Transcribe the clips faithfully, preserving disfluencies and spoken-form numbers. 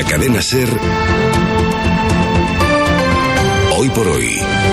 la cadena SER, Hoy por Hoy,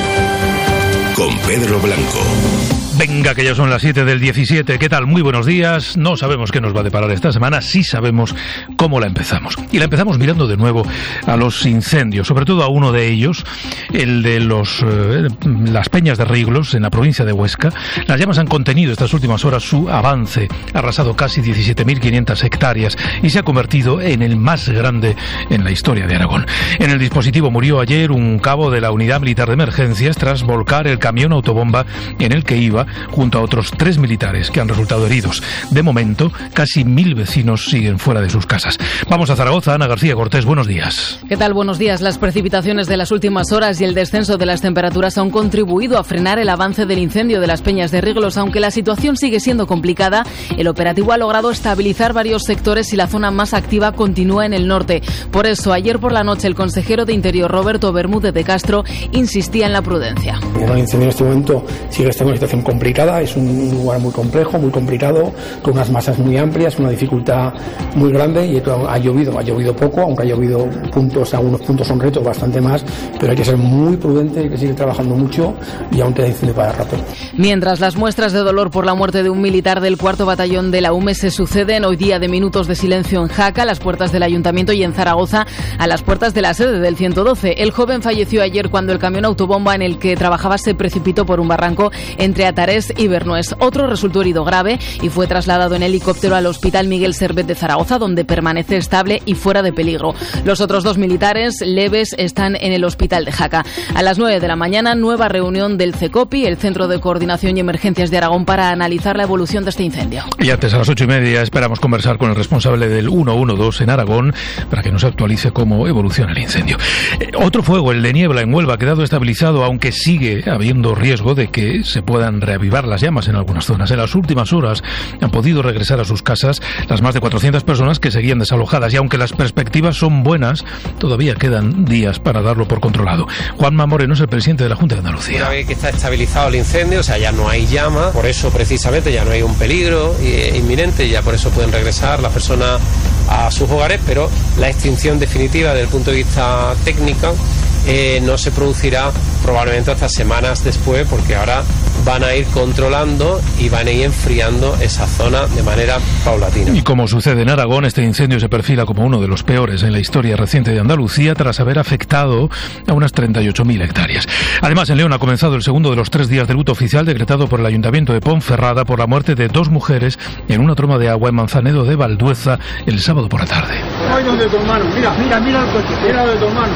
con Pedro Blanco. Venga, que ya son las siete del diecisiete. ¿Qué tal? Muy buenos días. No sabemos qué nos va a deparar esta semana, sí sabemos cómo la empezamos. Y la empezamos mirando de nuevo a los incendios, sobre todo a uno de ellos, el de los eh, las Peñas de Riglos, en la provincia de Huesca. Las llamas han contenido estas últimas horas su avance, ha arrasado casi diecisiete mil quinientas hectáreas y se ha convertido en el más grande en la historia de Aragón. En el dispositivo murió ayer un cabo de la Unidad Militar de Emergencias tras volcar el camión autobomba en el que iba, junto a otros tres militares que han resultado heridos. De momento, casi mil vecinos siguen fuera de sus casas. Vamos a Zaragoza. Ana García Cortés, buenos días. ¿Qué tal? Buenos días. Las precipitaciones de las últimas horas y el descenso de las temperaturas han contribuido a frenar el avance del incendio de las Peñas de Riglos. Aunque la situación sigue siendo complicada, el operativo ha logrado estabilizar varios sectores y la zona más activa continúa en el norte. Por eso, ayer por la noche, el consejero de Interior, Roberto Bermúdez de Castro, insistía en la prudencia. El incendio en este momento sigue estando en una situación complicada. Es un lugar muy complejo, muy complicado, con unas masas muy amplias, una dificultad muy grande, y ha llovido, ha llovido poco, aunque ha llovido puntos, algunos puntos son retos, bastante más, pero hay que ser muy prudente, hay que seguir trabajando mucho y aún queda incendio para rato. Mientras las muestras de dolor por la muerte de un militar del cuarto batallón de la U M E se suceden, hoy día de minutos de silencio en Jaca, a las puertas del Ayuntamiento, y en Zaragoza, a las puertas de la sede del ciento doce. El joven falleció ayer cuando el camión autobomba en el que trabajaba se precipitó por un barranco entre Atarés y Bernués. Otro resultó herido grave y fue trasladado en helicóptero al Hospital Miguel Servet de Zaragoza, donde permanece estable y fuera de peligro. Los otros dos militares leves están en el Hospital de Jaca. A las nueve de la mañana, nueva reunión del CECOPI, el Centro de Coordinación y Emergencias de Aragón, para analizar la evolución de este incendio. Y antes, a las ocho y media, esperamos conversar con el responsable del ciento doce en Aragón para que nos actualice cómo evoluciona el incendio. Eh, otro fuego, el de Niebla, en Huelva, ha quedado estabilizado, aunque sigue habiendo riesgo de que se puedan reavivar las llamas en algunas zonas. En las últimas horas han podido regresar a sus casas las más de cuatrocientas personas que seguían desalojadas, y aunque las perspectivas son buenas, todavía quedan días para darlo por controlado. Juanma Moreno es el presidente de la Junta de Andalucía. Una vez que está estabilizado el incendio, o sea, ya no hay llama, por eso precisamente ya no hay un peligro inminente, ya por eso pueden regresar las personas a sus hogares, pero la extinción definitiva desde el punto de vista técnico Eh, no se producirá probablemente hasta semanas después, porque ahora van a ir controlando y van a ir enfriando esa zona de manera paulatina. Y como sucede en Aragón, este incendio se perfila como uno de los peores en la historia reciente de Andalucía, tras haber afectado a unas treinta y ocho mil hectáreas. Además, en León ha comenzado el segundo de los tres días de luto oficial decretado por el Ayuntamiento de Ponferrada por la muerte de dos mujeres en una troma de agua en Manzanedo de Valdueza el sábado por la tarde. Ay, donde tu hermano, mira, mira, mira el coche, mira de tu hermano.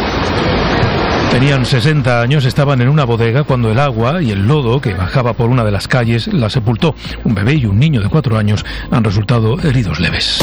Tenían sesenta años, estaban en una bodega cuando el agua y el lodo que bajaba por una de las calles la sepultó. Un bebé y un niño de cuatro años han resultado heridos leves.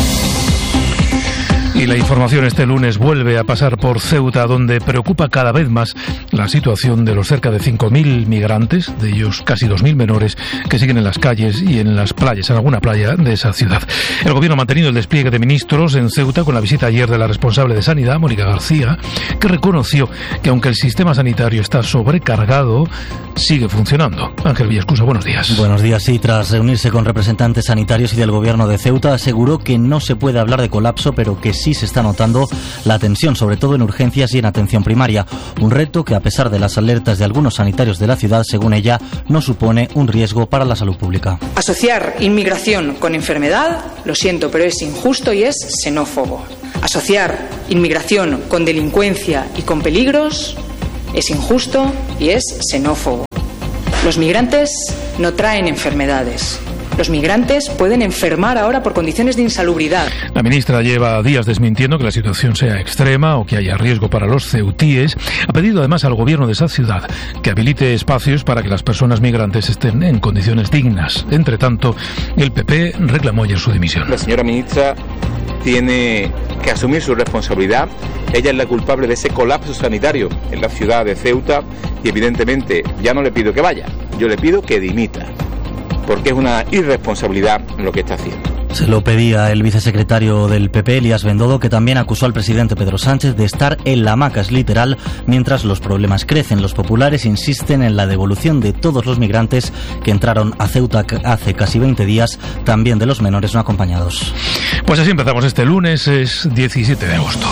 Y la información este lunes vuelve a pasar por Ceuta, donde preocupa cada vez más la situación de los cerca de cinco mil migrantes, de ellos casi dos mil menores, que siguen en las calles y en las playas, en alguna playa de esa ciudad. El gobierno ha mantenido el despliegue de ministros en Ceuta con la visita ayer de la responsable de Sanidad, Mónica García, que reconoció que aunque el sistema sanitario está sobrecargado, sigue funcionando. Ángel Villascusa, buenos días. Buenos días. Sí, tras reunirse con representantes sanitarios y del gobierno de Ceuta, aseguró que no se puede hablar de colapso, pero que sí se está notando la tensión, sobre todo en urgencias y en atención primaria. Un reto que, a pesar de las alertas de algunos sanitarios de la ciudad, según ella, no supone un riesgo para la salud pública. Asociar inmigración con enfermedad, lo siento, pero es injusto y es xenófobo. Asociar inmigración con delincuencia y con peligros es injusto y es xenófobo. Los migrantes no traen enfermedades. Los migrantes pueden enfermar ahora por condiciones de insalubridad. La ministra lleva días desmintiendo que la situación sea extrema o que haya riesgo para los ceutíes. Ha pedido además al gobierno de esa ciudad que habilite espacios para que las personas migrantes estén en condiciones dignas. Entre tanto, el P P reclamó ayer su dimisión. La señora ministra tiene que asumir su responsabilidad. Ella es la culpable de ese colapso sanitario en la ciudad de Ceuta y evidentemente ya no le pido que vaya, yo le pido que dimita, porque es una irresponsabilidad lo que está haciendo. Se lo pedía el vicesecretario del P P, Elías Bendodo, que también acusó al presidente Pedro Sánchez de estar en la hamaca, es literal, mientras los problemas crecen. Los populares insisten en la devolución de todos los migrantes que entraron a Ceuta hace casi veinte días, también de los menores no acompañados. Pues así empezamos este lunes, es diecisiete de agosto.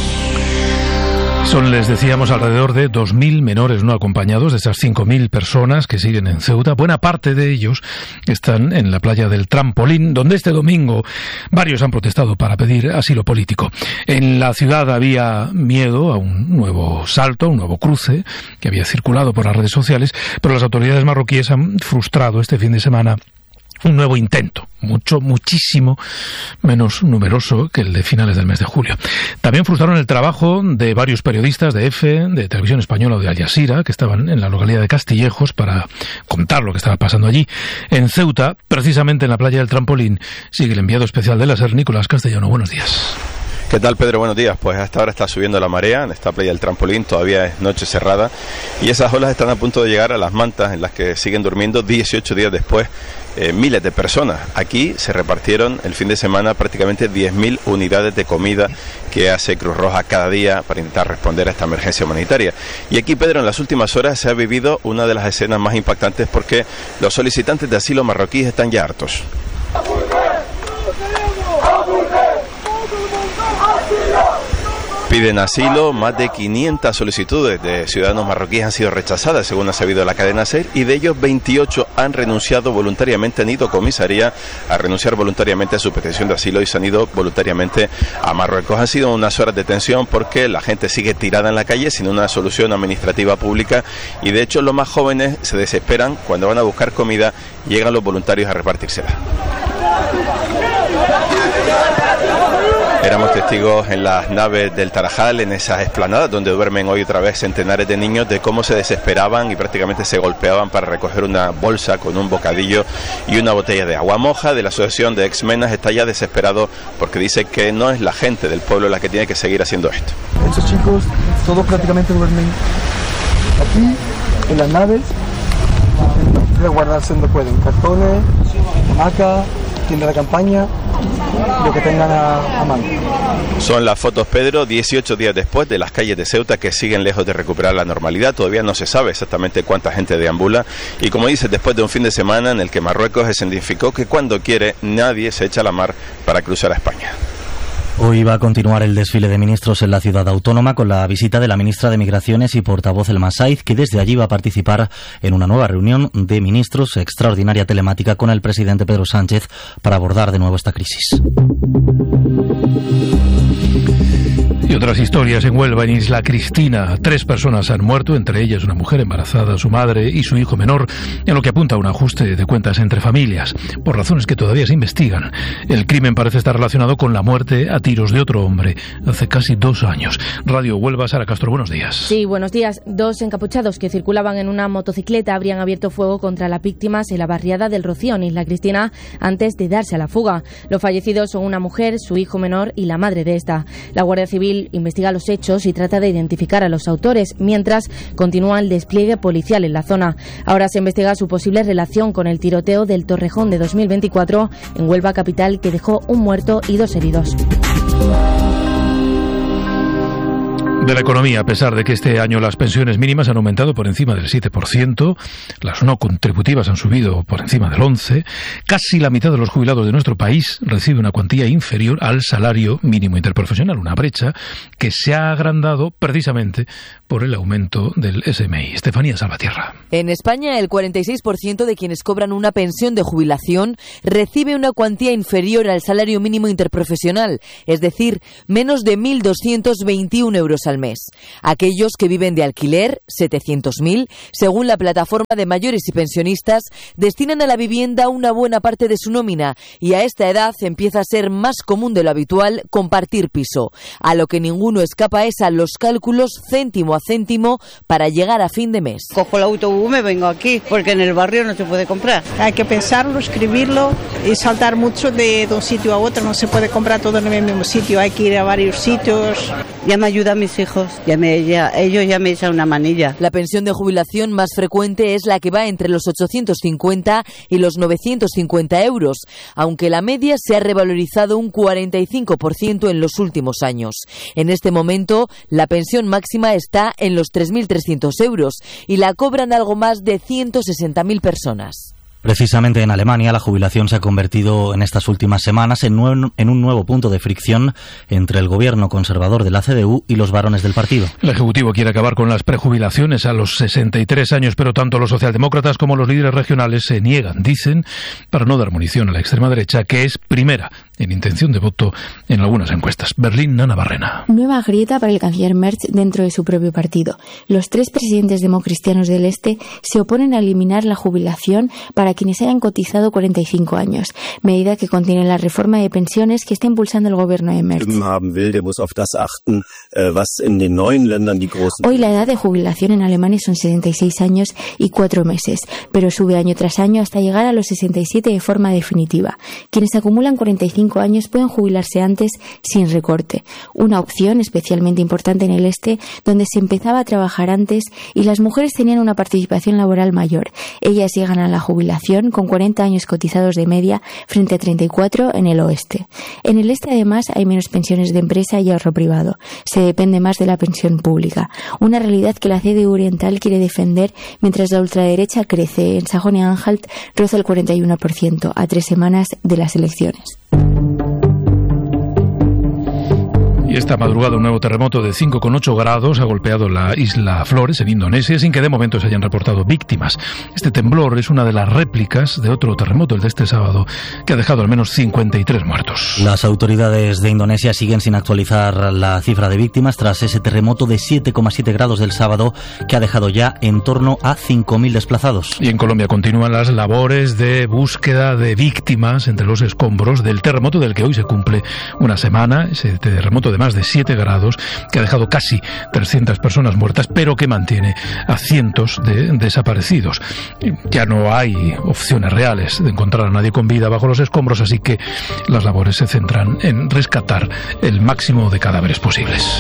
Son, les decíamos, alrededor de dos mil menores no acompañados de esas cinco mil personas que siguen en Ceuta. Buena parte de ellos están en la playa del Trampolín, donde este domingo varios han protestado para pedir asilo político. En la ciudad había miedo a un nuevo salto, un nuevo cruce que había circulado por las redes sociales, pero las autoridades marroquíes han frustrado este fin de semana un nuevo intento, mucho, muchísimo menos numeroso que el de finales del mes de julio. También frustraron el trabajo de varios periodistas de EFE, de Televisión Española o de Al Jazeera, que estaban en la localidad de Castillejos para contar lo que estaba pasando allí. En Ceuta, precisamente en la playa del Trampolín, sigue el enviado especial de la SER, Nicolás Castellano. Buenos días. ¿Qué tal, Pedro? Buenos días. Pues hasta ahora está subiendo la marea en esta playa del Trampolín, todavía es noche cerrada y esas olas están a punto de llegar a las mantas en las que siguen durmiendo dieciocho días después eh, miles de personas. Aquí se repartieron el fin de semana prácticamente diez mil unidades de comida que hace Cruz Roja cada día para intentar responder a esta emergencia humanitaria. Y aquí, Pedro, en las últimas horas se ha vivido una de las escenas más impactantes porque los solicitantes de asilo marroquíes están ya hartos. Piden asilo, más de quinientas solicitudes de ciudadanos marroquíes han sido rechazadas, según ha sabido la cadena SER, y de ellos veintiocho han renunciado voluntariamente, han ido a comisaría a renunciar voluntariamente a su petición de asilo y se han ido voluntariamente a Marruecos. Han sido unas horas de tensión porque la gente sigue tirada en la calle sin una solución administrativa pública y de hecho los más jóvenes se desesperan cuando van a buscar comida y llegan los voluntarios a repartírsela. Éramos testigos en las naves del Tarajal, en esas esplanadas donde duermen hoy otra vez centenares de niños, de cómo se desesperaban y prácticamente se golpeaban para recoger una bolsa con un bocadillo y una botella de agua. Moja, de la Asociación de Exmenas, está ya desesperado porque dice que no es la gente del pueblo la que tiene que seguir haciendo esto. Estos chicos todos prácticamente duermen aquí, en las naves, resguardarse donde pueden, cartones, hamaca, tienda de campaña, lo que tengan a, a mano. Son las fotos, Pedro, dieciocho días después de las calles de Ceuta que siguen lejos de recuperar la normalidad. Todavía no se sabe exactamente cuánta gente deambula y, como dices, después de un fin de semana en el que Marruecos significó que cuando quiere nadie se echa a la mar para cruzar a España. Hoy va a continuar el desfile de ministros en la ciudad autónoma con la visita de la ministra de Migraciones y portavoz El Masaiz, que desde allí va a participar en una nueva reunión de ministros extraordinaria telemática con el presidente Pedro Sánchez para abordar de nuevo esta crisis. Y otras historias en Huelva, en Isla Cristina. Tres personas han muerto, entre ellas una mujer embarazada, su madre y su hijo menor, en lo que apunta a un ajuste de cuentas entre familias, por razones que todavía se investigan. El crimen parece estar relacionado con la muerte a tiros de otro hombre hace casi dos años. Radio Huelva, Sara Castro, buenos días. Sí, buenos días. Dos encapuchados que circulaban en una motocicleta habrían abierto fuego contra las víctimas en la barriada del Rocío, en Isla Cristina, antes de darse a la fuga. Los fallecidos son una mujer, su hijo menor y la madre de esta. La Guardia Civil investiga los hechos y trata de identificar a los autores, mientras continúa el despliegue policial en la zona. Ahora se investiga su posible relación con el tiroteo del Torrejón de dos mil veinticuatro en Huelva capital, que dejó un muerto y dos heridos. De la economía, a pesar de que este año las pensiones mínimas han aumentado por encima del siete por ciento, las no contributivas han subido por encima del once por ciento, casi la mitad de los jubilados de nuestro país recibe una cuantía inferior al salario mínimo interprofesional, una brecha que se ha agrandado precisamente por el aumento del S M I. Estefanía Salvatierra. En España, el cuarenta y seis por ciento de quienes cobran una pensión de jubilación recibe una cuantía inferior al salario mínimo interprofesional, es decir, menos de mil doscientos veintiuno euros al mes. Aquellos que viven de alquiler, setecientos mil, según la plataforma de mayores y pensionistas, destinan a la vivienda una buena parte de su nómina y a esta edad empieza a ser más común de lo habitual compartir piso. A lo que ninguno escapa es a los cálculos céntimo a céntimo para llegar a fin de mes. Cojo el autobús, me vengo aquí, porque en el barrio no se puede comprar. Hay que pensarlo, escribirlo y saltar mucho de un sitio a otro. No se puede comprar todo en el mismo sitio, hay que ir a varios sitios. Ya me ayuda a mis los hijos. Ya me, ya, ellos ya me echan una manilla. La pensión de jubilación más frecuente es la que va entre los ochocientos cincuenta y los novecientos cincuenta euros, aunque la media se ha revalorizado un cuarenta y cinco por ciento en los últimos años. En este momento, la pensión máxima está en los tres mil trescientos euros y la cobran algo más de ciento sesenta mil personas. Precisamente en Alemania, la jubilación se ha convertido en estas últimas semanas en, nue- en un nuevo punto de fricción entre el gobierno conservador de la C D U y los varones del partido. El Ejecutivo quiere acabar con las prejubilaciones a los sesenta y tres años, pero tanto los socialdemócratas como los líderes regionales se niegan, dicen, para no dar munición a la extrema derecha, que es primera en intención de voto en algunas encuestas. Berlín, Nana Barrena. Nueva grieta para el canciller Merz dentro de su propio partido. Los tres presidentes democristianos del Este se oponen a eliminar la jubilación para quienes hayan cotizado cuarenta y cinco años, medida que contiene la reforma de pensiones que está impulsando el gobierno de Merz. Hoy la edad de jubilación en Alemania son sesenta y seis años y cuatro meses, pero sube año tras año hasta llegar a los sesenta y siete de forma definitiva. Quienes acumulan cuarenta y cinco años pueden jubilarse antes sin recorte, una opción especialmente importante en el Este, donde se empezaba a trabajar antes y las mujeres tenían una participación laboral mayor. Ellas llegan a la jubilación con cuarenta años cotizados de media frente a treinta y cuatro en el Oeste. En el Este, además, hay menos pensiones de empresa y ahorro privado. Se depende más de la pensión pública, una realidad que la C D U oriental quiere defender mientras la ultraderecha crece. En Sajonia-Anhalt roza el cuarenta y uno por ciento a tres semanas de las elecciones. Y esta madrugada un nuevo terremoto de cinco coma ocho grados ha golpeado la isla Flores, en Indonesia, sin que de momento se hayan reportado víctimas. Este temblor es una de las réplicas de otro terremoto, el de este sábado, que ha dejado al menos cincuenta y tres muertos. Las autoridades de Indonesia siguen sin actualizar la cifra de víctimas tras ese terremoto de siete coma siete grados del sábado, que ha dejado ya en torno a cinco mil desplazados. Y en Colombia continúan las labores de búsqueda de víctimas entre los escombros del terremoto del que hoy se cumple una semana, ese terremoto de más de siete grados, que ha dejado casi trescientas personas muertas, pero que mantiene a cientos de desaparecidos. Ya no hay opciones reales de encontrar a nadie con vida bajo los escombros, así que las labores se centran en rescatar el máximo de cadáveres posibles.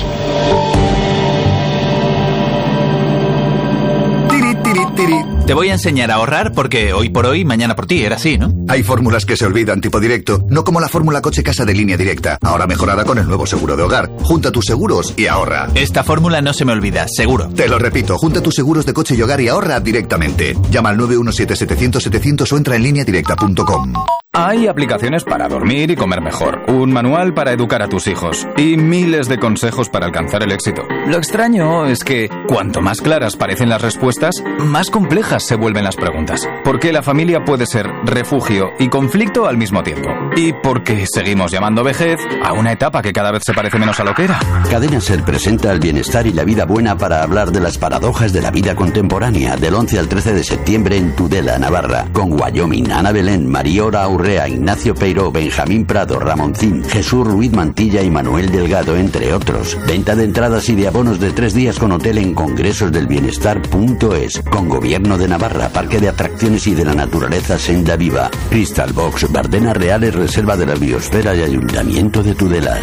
Te voy a enseñar a ahorrar porque hoy por hoy, mañana por ti, era así, ¿no? Hay fórmulas que se olvidan tipo directo, no como la fórmula coche casa de Línea Directa, ahora mejorada con el nuevo seguro de hogar. Junta tus seguros y ahorra. Esta fórmula no se me olvida, seguro. Te lo repito, junta tus seguros de coche y hogar y ahorra directamente. Llama al nueve uno siete setecientos setecientos o entra en línea directa punto com. Hay aplicaciones para dormir y comer mejor, un manual para educar a tus hijos y miles de consejos para alcanzar el éxito. Lo extraño es que cuanto más claras parecen las respuestas, más complejas se vuelven las preguntas. ¿Por qué la familia puede ser refugio y conflicto al mismo tiempo? ¿Y por qué seguimos llamando vejez a una etapa que cada vez se parece menos a lo que era? Cadena Ser presenta el bienestar y la vida buena para hablar de las paradojas de la vida contemporánea, del once al trece de septiembre en Tudela, Navarra, con Wyoming, Ana Belén, Mariora Aurrea, Ignacio Peiró, Benjamín Prado, Ramoncín, Jesús Ruiz Mantilla y Manuel Delgado, entre otros. Venta de entradas y de abonos de tres días con hotel en congresosdelbienestar punto es, con Gobierno de Navarra, Parque de Atracciones y de la Naturaleza Senda Viva, Crystal Box, Bardenas Reales, Reserva de la Biosfera y Ayuntamiento de Tudela.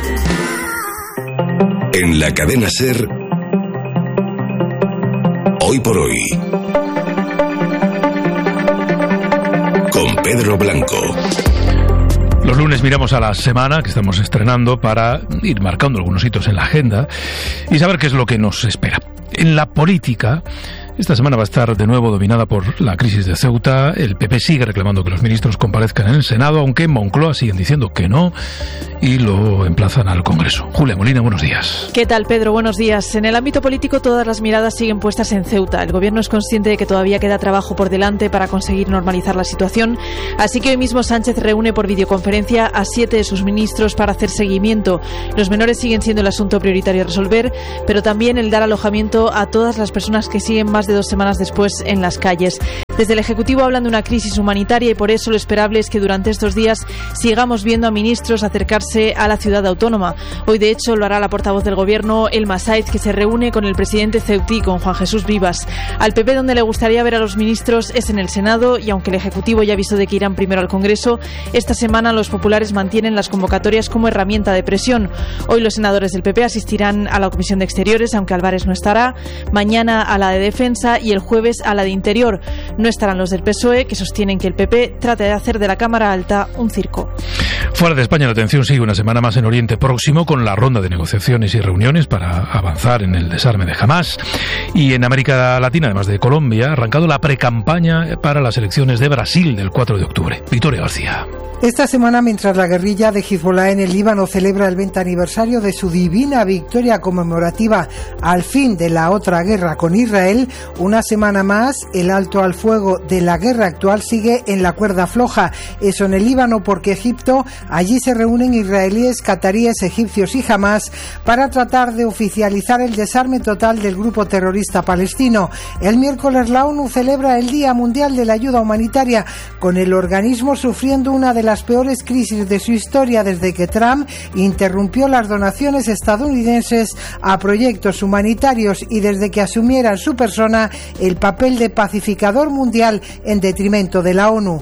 En la cadena Ser, hoy por hoy, con Pedro Blanco. Los lunes miramos a la semana que estamos estrenando para ir marcando algunos hitos en la agenda y saber qué es lo que nos espera. En la política, esta semana va a estar de nuevo dominada por la crisis de Ceuta. El P P sigue reclamando que los ministros comparezcan en el Senado, aunque en Moncloa siguen diciendo que no y lo emplazan al Congreso. Julia Molina, buenos días. ¿Qué tal, Pedro? Buenos días. En el ámbito político todas las miradas siguen puestas en Ceuta. El Gobierno es consciente de que todavía queda trabajo por delante para conseguir normalizar la situación, así que hoy mismo Sánchez reúne por videoconferencia a siete de sus ministros para hacer seguimiento. Los menores siguen siendo el asunto prioritario a resolver, pero también el dar alojamiento a todas las personas que siguen más de dos semanas después en las calles. Desde el Ejecutivo hablan de una crisis humanitaria y por eso lo esperable es que durante estos días sigamos viendo a ministros acercarse a la ciudad autónoma. Hoy, de hecho, lo hará la portavoz del Gobierno, Elma Sáez, que se reúne con el presidente ceutí, con Juan Jesús Vivas. Al P P, donde le gustaría ver a los ministros, es en el Senado, y aunque el Ejecutivo ya avisó de que irán primero al Congreso, esta semana los populares mantienen las convocatorias como herramienta de presión. Hoy los senadores del P P asistirán a la Comisión de Exteriores, aunque Álvarez no estará, mañana a la de Defensa y el jueves a la de Interior. No estarán los del P S O E, que sostienen que el P P trata de hacer de la Cámara Alta un circo. Fuera de España, la tensión sigue una semana más en Oriente Próximo, con la ronda de negociaciones y reuniones para avanzar en el desarme de Hamás. Y en América Latina, además de Colombia, ha arrancado la precampaña para las elecciones de Brasil del cuatro de octubre. Victoria García. Esta semana, mientras la guerrilla de Hezbollah en el Líbano celebra el veinte aniversario de su divina victoria conmemorativa al fin de la otra guerra con Israel, una semana más el alto al fuego de la guerra actual sigue en la cuerda floja. Eso en el Líbano porque Egipto, allí se reúnen israelíes, cataríes, egipcios y Hamás para tratar de oficializar el desarme total del grupo terrorista palestino. El miércoles la ONU celebra el Día Mundial de la Ayuda Humanitaria, con el organismo sufriendo una de las peores crisis de su historia desde que Trump interrumpió las donaciones estadounidenses a proyectos humanitarios y desde que asumiera en su persona el papel de pacificador mundial en detrimento de la ONU.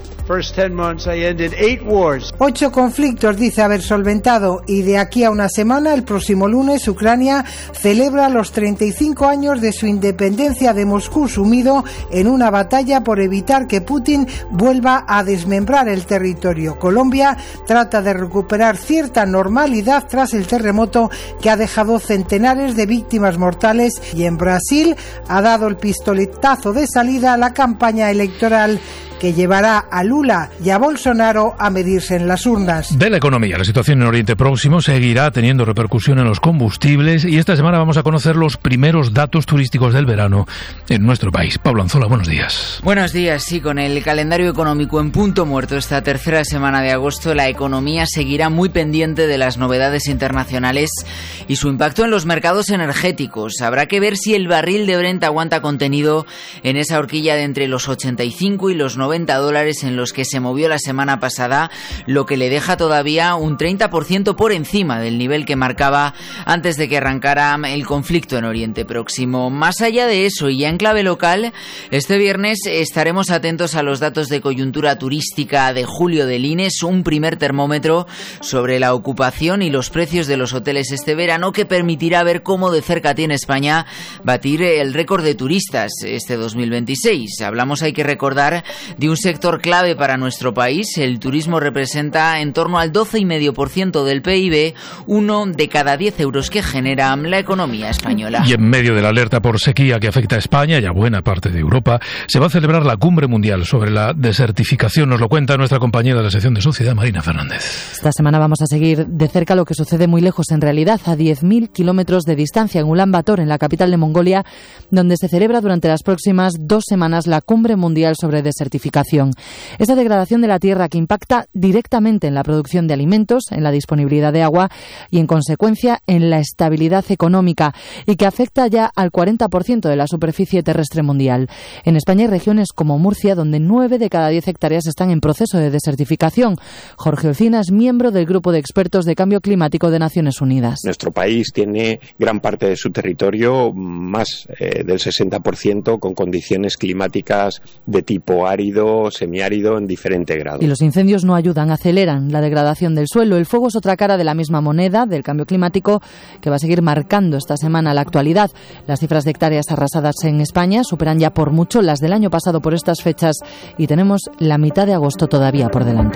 Ocho conflictos dice haber solventado, y de aquí a una semana, el próximo lunes, Ucrania celebra los treinta y cinco años de su independencia de Moscú, sumido en una batalla por evitar que Putin vuelva a desmembrar el territorio. Colombia trata de recuperar cierta normalidad tras el terremoto que ha dejado centenares de víctimas mortales, y en Brasil ha dado el pistoletazo de salida a la campaña electoral que llevará a Lula y a Bolsonaro a medirse en las urnas. De la economía, la situación en Oriente Próximo seguirá teniendo repercusión en los combustibles, y esta semana vamos a conocer los primeros datos turísticos del verano en nuestro país. Pablo Anzola, buenos días. Buenos días, sí, con el calendario económico en punto muerto esta tercera semana de agosto, la economía seguirá muy pendiente de las novedades internacionales y su impacto en los mercados energéticos. Habrá que ver si el barril de Brent aguanta contenido en esa horquilla de entre los ochenta y cinco y los noventa dólares en los que se movió la semana pasada, lo que le deja todavía un treinta por ciento por encima del nivel que marcaba antes de que arrancara el conflicto en Oriente Próximo. Más allá de eso, y ya en clave local, este viernes estaremos atentos a los datos de coyuntura turística de julio del I N E S, un primer termómetro sobre la ocupación y los precios de los hoteles este verano que permitirá ver cómo de cerca tiene España batir el récord de turistas este dos mil veintiséis. Hablamos, hay que recordar, de un sector clave para nuestro país. El turismo representa en torno al doce coma cinco por ciento del P I B, uno de cada diez euros que genera la economía española. Y en medio de la alerta por sequía que afecta a España y a buena parte de Europa, se va a celebrar la Cumbre Mundial sobre la Desertificación. Nos lo cuenta nuestra compañera de la sección de Sociedad, Marina Fernández. Esta semana vamos a seguir de cerca lo que sucede muy lejos, en realidad, a diez mil kilómetros de distancia, en Ulan Bator, en la capital de Mongolia, donde se celebra durante las próximas dos semanas la Cumbre Mundial sobre Desertificación. Esta degradación de la tierra que impacta directamente en la producción de alimentos, en la disponibilidad de agua y, en consecuencia, en la estabilidad económica, y que afecta ya al cuarenta por ciento de la superficie terrestre mundial. En España hay regiones como Murcia, donde nueve de cada diez hectáreas están en proceso de desertificación. Jorge Olcina es miembro del Grupo de Expertos de Cambio Climático de Naciones Unidas. Nuestro país tiene gran parte de su territorio, más eh, del sesenta por ciento, con condiciones climáticas de tipo árido, semiárido, en diferente grado. Y los incendios no ayudan, aceleran la degradación del suelo. El fuego es otra cara de la misma moneda del cambio climático que va a seguir marcando esta semana la actualidad. Las cifras de hectáreas arrasadas en España superan ya por mucho las del año pasado por estas fechas, y tenemos la mitad de agosto todavía por delante.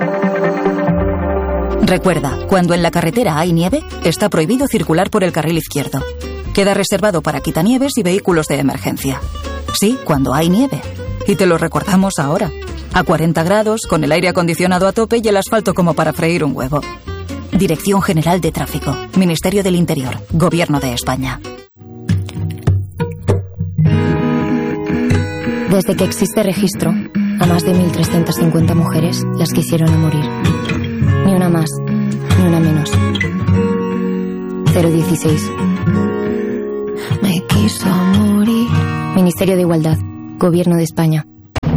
Recuerda, cuando en la carretera hay nieve, está prohibido circular por el carril izquierdo. Queda reservado para quitanieves y vehículos de emergencia. Sí, cuando hay nieve. Y te lo recordamos ahora. A cuarenta grados, con el aire acondicionado a tope y el asfalto como para freír un huevo. Dirección General de Tráfico. Ministerio del Interior. Gobierno de España. Desde que existe registro, a más de mil trescientas cincuenta mujeres las quisieron a morir. Ni una más, ni una menos. cero dieciséis. Me quiso morir. Ministerio de Igualdad. Gobierno de España.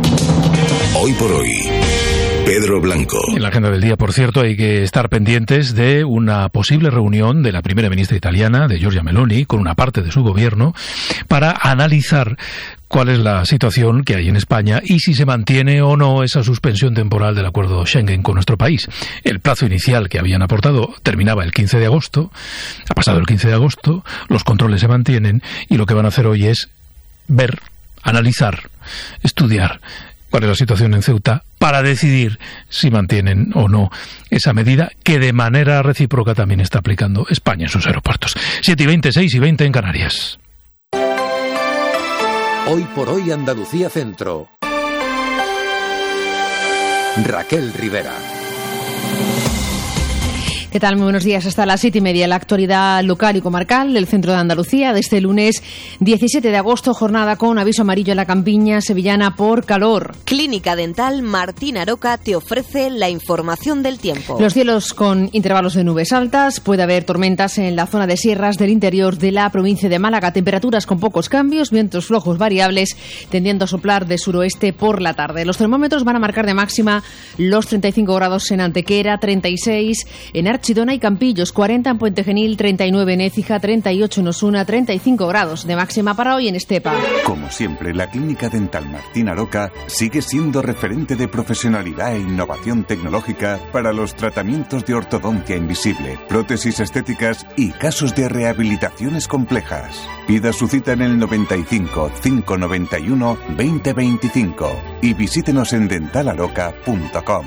Hoy por hoy, Pedro Blanco. En la agenda del día, por cierto, hay que estar pendientes de una posible reunión de la primera ministra italiana, de Giorgia Meloni, con una parte de su gobierno, para analizar cuál es la situación que hay en España y si se mantiene o no esa suspensión temporal del acuerdo Schengen con nuestro país. El plazo inicial que habían aportado terminaba el quince de agosto, ha pasado el quince de agosto, los controles se mantienen y lo que van a hacer hoy es ver, analizar, estudiar cuál es la situación en Ceuta para decidir si mantienen o no esa medida que de manera recíproca también está aplicando España en sus aeropuertos. siete y veinte, seis y veinte en Canarias. Hoy por hoy Andalucía Centro. Raquel Rivera. ¿Qué tal? Muy buenos días. Hasta las siete y media, la actualidad local y comarcal del centro de Andalucía de este lunes diecisiete de agosto, jornada con aviso amarillo en la campiña sevillana por calor. Clínica Dental Martín Aroca te ofrece la información del tiempo. Los cielos con intervalos de nubes altas, puede haber tormentas en la zona de sierras del interior de la provincia de Málaga, temperaturas con pocos cambios, vientos flojos variables, tendiendo a soplar de suroeste por la tarde. Los termómetros van a marcar de máxima los treinta y cinco grados en Antequera, treinta y seis en Archidona y Campillos, cuarenta en Puente Genil, treinta y nueve en Écija, treinta y ocho en Osuna, treinta y cinco grados de máxima para hoy en Estepa. Como siempre, la Clínica Dental Martín Aroca sigue siendo referente de profesionalidad e innovación tecnológica para los tratamientos de ortodoncia invisible, prótesis estéticas y casos de rehabilitaciones complejas. Pida su cita en el noventa y cinco, cinco noventa y uno, veinte veinticinco y visítenos en dental aroca punto com.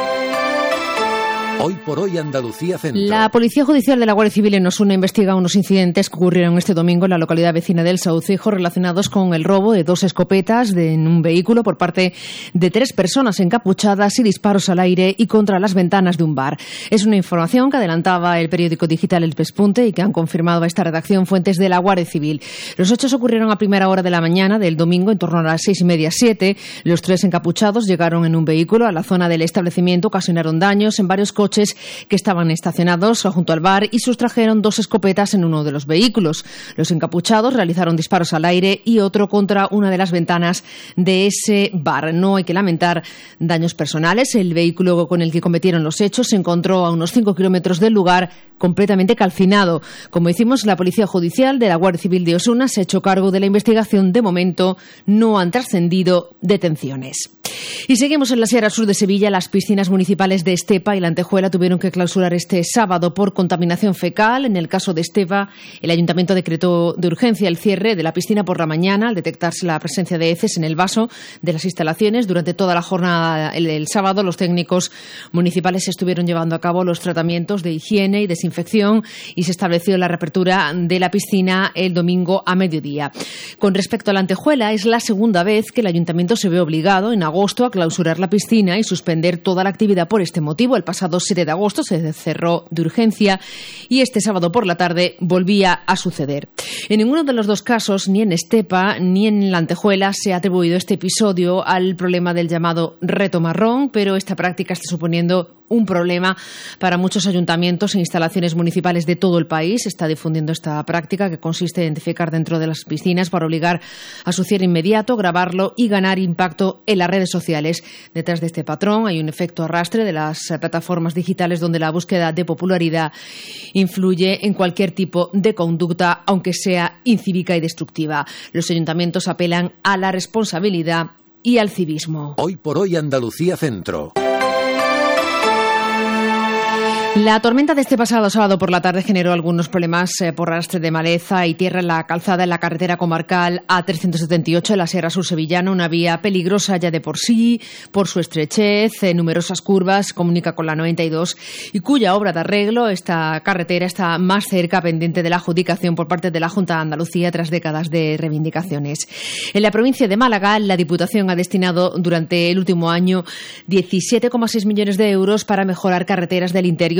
Hoy por hoy Andalucía Centro. La Policía Judicial de la Guardia Civil en Osuna investiga unos incidentes que ocurrieron este domingo en la localidad vecina del Saucejo relacionados con el robo de dos escopetas de, en un vehículo por parte de tres personas encapuchadas y disparos al aire y contra las ventanas de un bar. Es una información que adelantaba el periódico digital El Pespunte y que han confirmado a esta redacción fuentes de la Guardia Civil. Los hechos ocurrieron a primera hora de la mañana del domingo, en torno a las seis y media, siete. Los tres encapuchados llegaron en un vehículo a la zona del establecimiento, ocasionaron daños en varios coches que estaban estacionados junto al bar y sustrajeron dos escopetas en uno de los vehículos. Los encapuchados realizaron disparos al aire y otro contra una de las ventanas de ese bar. No hay que lamentar daños personales. El vehículo con el que cometieron los hechos se encontró a unos cinco kilómetros del lugar, completamente calcinado. Como decimos, la Policía Judicial de la Guardia Civil de Osuna se ha hecho cargo de la investigación. De momento no han trascendido detenciones. Y seguimos en la Sierra Sur de Sevilla. Las piscinas municipales de Estepa y La Antejuela tuvieron que clausurar este sábado por contaminación fecal. En el caso de Estepa, el Ayuntamiento decretó de urgencia el cierre de la piscina por la mañana al detectarse la presencia de heces en el vaso de las instalaciones. Durante toda la jornada el, el sábado, los técnicos municipales estuvieron llevando a cabo los tratamientos de higiene y desinfección y se estableció la reapertura de la piscina el domingo a mediodía. Con respecto a La Antejuela, es la segunda vez que el Ayuntamiento se ve obligado en agosto a clausurar la piscina y suspender toda la actividad por este motivo. El pasado siete de agosto se cerró de urgencia y este sábado por la tarde volvía a suceder. En ninguno de los dos casos, ni en Estepa ni en La Antejuela, se ha atribuido este episodio al problema del llamado reto marrón, pero esta práctica está suponiendo un problema para muchos ayuntamientos e instalaciones municipales de todo el país. Se está difundiendo esta práctica que consiste en identificar dentro de las piscinas para obligar a su cierre inmediato, grabarlo y ganar impacto en las redes sociales. Detrás de este patrón hay un efecto arrastre de las plataformas digitales donde la búsqueda de popularidad influye en cualquier tipo de conducta, aunque sea incívica y destructiva. Los ayuntamientos apelan a la responsabilidad y al civismo. Hoy por hoy Andalucía Centro. La tormenta de este pasado sábado por la tarde generó algunos problemas eh, por arrastre de maleza y tierra en la calzada en la carretera comarcal A trescientos setenta y ocho en la Sierra Sur Sevillana, una vía peligrosa ya de por sí, por su estrechez, eh, numerosas curvas, comunica con la noventa y dos y cuya obra de arreglo, esta carretera, está más cerca, pendiente de la adjudicación por parte de la Junta de Andalucía tras décadas de reivindicaciones. En la provincia de Málaga, la Diputación ha destinado durante el último año diecisiete coma seis millones de euros para mejorar carreteras del interior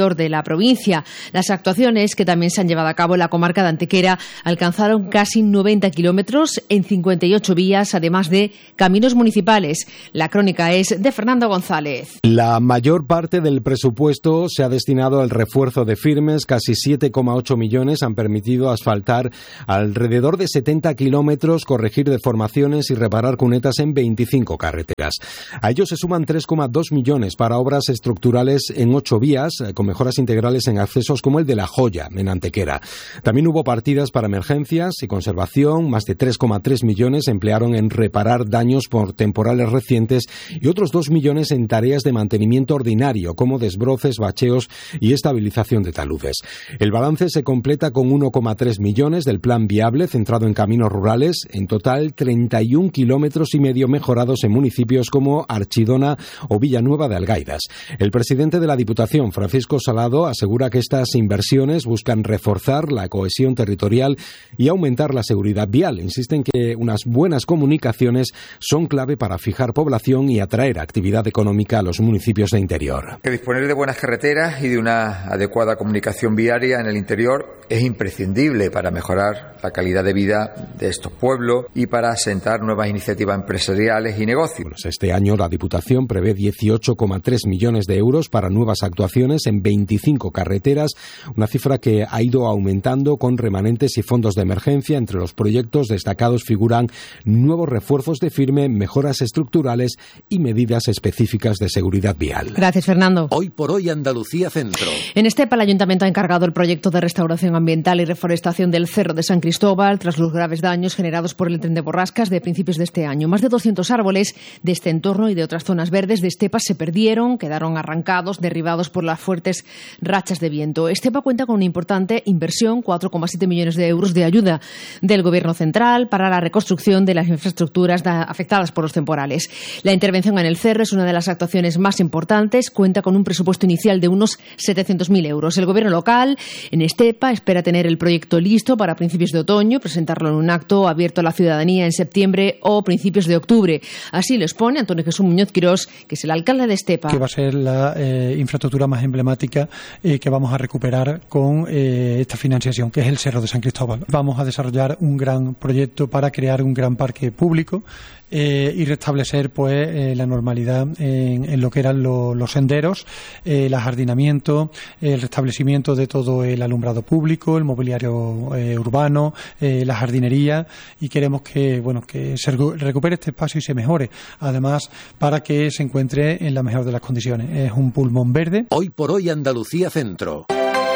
interior de la provincia. Las actuaciones que también se han llevado a cabo en la comarca de Antequera alcanzaron casi noventa kilómetros en cincuenta y ocho vías, además de caminos municipales. La crónica es de Fernando González. La mayor parte del presupuesto se ha destinado al refuerzo de firmes. Casi siete coma ocho millones han permitido asfaltar alrededor de setenta kilómetros, corregir deformaciones y reparar cunetas en veinticinco carreteras. A ello se suman tres coma dos millones para obras estructurales en ocho vías, con mejoras integrales en accesos como el de La Joya, en Antequera. También hubo partidas para emergencias y conservación. Más de tres coma tres millones se emplearon en reparar daños por temporales recientes y otros dos millones en tareas de mantenimiento ordinario, como desbroces, bacheos y estabilización de taludes. El balance se completa con uno coma tres millones del plan viable centrado en caminos rurales. En total, treinta y un kilómetros y medio mejorados en municipios como Archidona o Villanueva de Algaidas. El presidente de la Diputación, Francisco Salado, asegura que estas inversiones buscan reforzar la cohesión territorial y aumentar la seguridad vial. Insisten que unas buenas comunicaciones son clave para fijar población y atraer actividad económica a los municipios de interior. Que disponer de buenas carreteras y de una adecuada comunicación viaria en el interior es imprescindible para mejorar la calidad de vida de estos pueblos y para asentar nuevas iniciativas empresariales y negocios. Pues este año la Diputación prevé dieciocho coma tres millones de euros para nuevas actuaciones en veinticinco carreteras, una cifra que ha ido aumentando con remanentes y fondos de emergencia. Entre los proyectos destacados figuran nuevos refuerzos de firme, mejoras estructurales y medidas específicas de seguridad vial. Gracias, Fernando. Hoy por hoy Andalucía Centro. En Estepa, el Ayuntamiento ha encargado el proyecto de restauración ambiental y reforestación del Cerro de San Cristóbal tras los graves daños generados por el tren de borrascas de principios de este año. Más de doscientos árboles de este entorno y de otras zonas verdes de Estepa se perdieron, quedaron arrancados, derribados por las fuertes rachas de viento. Estepa cuenta con una importante inversión, cuatro coma siete millones de euros de ayuda del Gobierno central para la reconstrucción de las infraestructuras afectadas por los temporales. La intervención en el cerro es una de las actuaciones más importantes, cuenta con un presupuesto inicial de unos setecientos mil euros. El Gobierno local en Estepa espera tener el proyecto listo para principios de otoño, presentarlo en un acto abierto a la ciudadanía en septiembre o principios de octubre. Así lo expone Antonio Jesús Muñoz Quirós, que es el alcalde de Estepa. Que va a ser la eh, infraestructura más emblemática eh, que vamos a recuperar con eh, esta financiación, que es el Cerro de San Cristóbal. Vamos a desarrollar un gran proyecto para crear un gran parque público Eh, y restablecer pues eh, la normalidad en, en lo que eran lo, los senderos, eh, el ajardinamiento, el restablecimiento de todo el alumbrado público, el mobiliario eh, urbano, eh, la jardinería, y queremos que bueno que se recupere este espacio y se mejore, además para que se encuentre en la mejor de las condiciones. Es un pulmón verde. Hoy por hoy Andalucía Centro.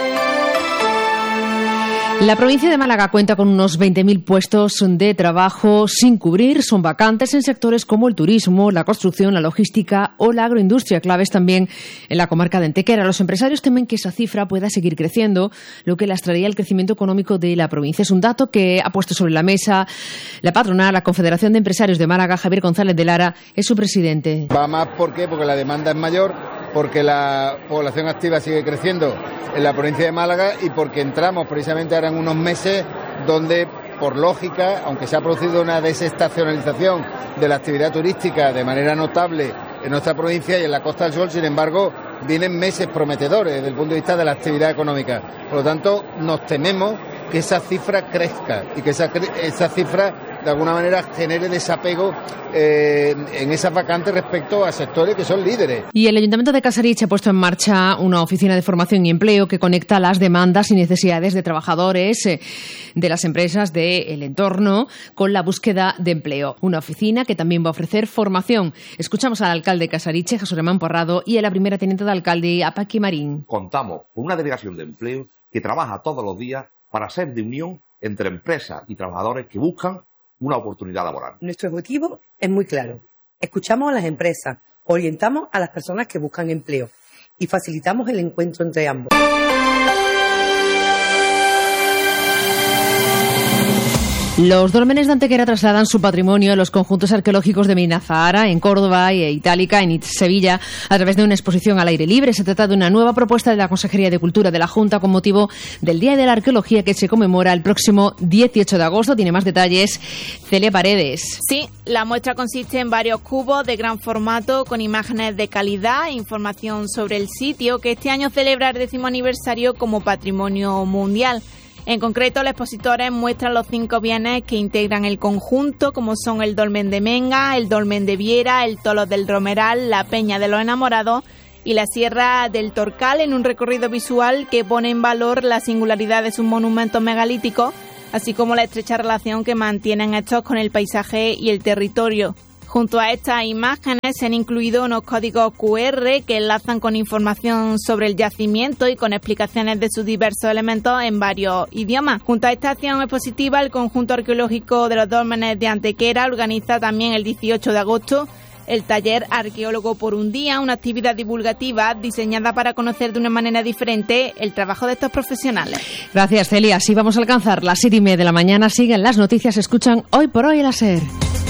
La provincia de Málaga cuenta con unos veinte mil puestos de trabajo sin cubrir. Son vacantes en sectores como el turismo, la construcción, la logística o la agroindustria, claves también en la comarca de Antequera. Los empresarios temen que esa cifra pueda seguir creciendo, lo que lastraría el crecimiento económico de la provincia. Es un dato que ha puesto sobre la mesa la patronal, la Confederación de Empresarios de Málaga. Javier González de Lara es su presidente. Va más, ¿por qué? Porque la demanda es mayor, porque la población activa sigue creciendo en la provincia de Málaga y porque entramos precisamente ahora en unos meses donde, por lógica, aunque se ha producido una desestacionalización de la actividad turística de manera notable en nuestra provincia y en la Costa del Sol, sin embargo, vienen meses prometedores desde el punto de vista de la actividad económica. Por lo tanto, nos tememos que esa cifra crezca y que esa, esa cifra de alguna manera genere desapego eh, en esas vacantes respecto a sectores que son líderes. Y el Ayuntamiento de Casariche ha puesto en marcha una oficina de formación y empleo que conecta las demandas y necesidades de trabajadores eh, de las empresas del entorno con la búsqueda de empleo. Una oficina que también va a ofrecer formación. Escuchamos al alcalde de Casariche, Jesús Remán Porrado, y a la primera teniente de alcalde, a Paqui Marín. Contamos con una delegación de empleo que trabaja todos los días para ser de unión entre empresas y trabajadores que buscan una oportunidad laboral. Nuestro objetivo es muy claro. Escuchamos a las empresas, orientamos a las personas que buscan empleo y facilitamos el encuentro entre ambos. Los dólmenes de Antequera trasladan su patrimonio a los conjuntos arqueológicos de Minazahara, en Córdoba, e Itálica, en Sevilla, a través de una exposición al aire libre. Se trata de una nueva propuesta de la Consejería de Cultura de la Junta con motivo del Día de la Arqueología, que se conmemora el próximo dieciocho de agosto. Tiene más detalles Celia Paredes. Sí, la muestra consiste en varios cubos de gran formato con imágenes de calidad e información sobre el sitio, que este año celebra el décimo aniversario como Patrimonio Mundial. En concreto, los expositores muestran los cinco bienes que integran el conjunto, como son el Dolmen de Menga, el Dolmen de Viera, el Tolo del Romeral, la Peña de los Enamorados y la Sierra del Torcal, en un recorrido visual que pone en valor la singularidad de sus monumentos megalíticos, así como la estrecha relación que mantienen estos con el paisaje y el territorio. Junto a estas imágenes se han incluido unos códigos cu erre que enlazan con información sobre el yacimiento y con explicaciones de sus diversos elementos en varios idiomas. Junto a esta acción expositiva, el Conjunto Arqueológico de los Dólmenes de Antequera organiza también el dieciocho de agosto el taller Arqueólogo por un Día, una actividad divulgativa diseñada para conocer de una manera diferente el trabajo de estos profesionales. Gracias, Celia. Así vamos a alcanzar las siete y media de la mañana. Siguen las noticias, escuchan Hoy por Hoy en la SER.